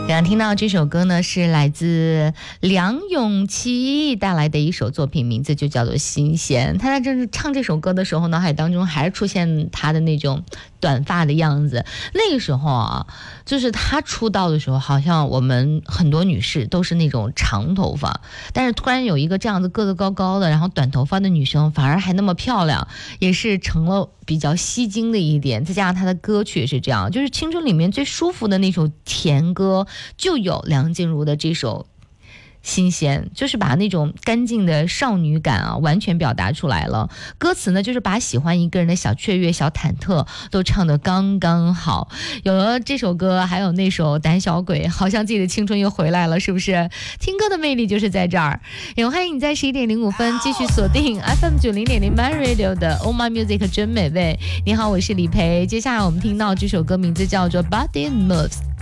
刚刚听到这首歌呢，是来自梁咏琪带来的一首作品，名字就叫做《新鲜》。他在唱这首歌的时候，脑海当中还出现他的那种短发的样子。那个时候啊，就是他出道的时候，好像我们很多女士都是那种长头发，但是突然有一个这样子个子高高的，然后短头发的女生，反而还那么漂亮，也是成了比较吸睛的一点。再加上他的歌曲也是这样，就是青春里面最舒服的那首甜歌，就有梁静茹的这首新鲜，就是把那种干净的少女感啊完全表达出来了。歌词呢，就是把喜欢一个人的小雀跃、小忐忑都唱得刚刚好。有了这首歌，还有那首胆小鬼，好像自己的青春又回来了，是不是？听歌的魅力就是在这儿。也欢迎你在11:05继续锁定 FM 90.0 My Radio 的 Oh My Music 真美味。你好，我是李培。接下来我们听到这首歌名字叫做 Body Moves。